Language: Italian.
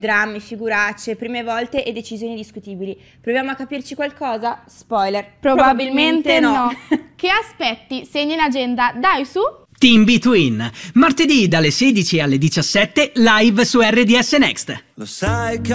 Drammi, figuracce, prime volte e decisioni discutibili. Proviamo a capirci qualcosa? Spoiler, Probabilmente no. Che aspetti? Segni in agenda, dai su! Team Between, martedì dalle 16 alle 17 live su RDS Next. Lo sai che